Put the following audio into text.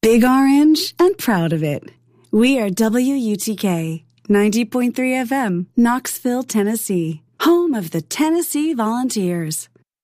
Big Orange and proud of it. We are WUTK 90.3 FM, Knoxville, Tennessee, home of the Tennessee Volunteers.